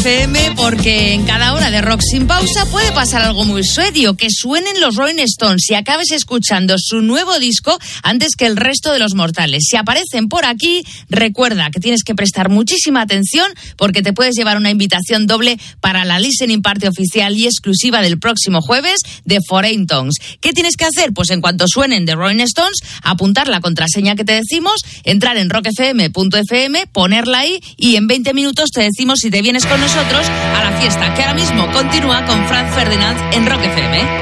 FM, porque en cada hora de Rock Sin Pausa puede pasar algo muy serio, que suenen los Rolling Stones y acabes escuchando su nuevo disco antes que el resto de los mortales. Si aparecen por aquí, recuerda que tienes que prestar muchísima atención, porque te puedes llevar una invitación doble para la listening party oficial y exclusiva del próximo jueves de Foreign Tongues. ¿Qué tienes que hacer? Pues en cuanto suenen The Rolling Stones, apuntar la contraseña que te decimos, entrar en rockfm.fm, ponerla ahí y en 20 minutos te decimos si te vienes con nosotros a la fiesta, que ahora mismo continúa con Franz Ferdinand en Rock FM.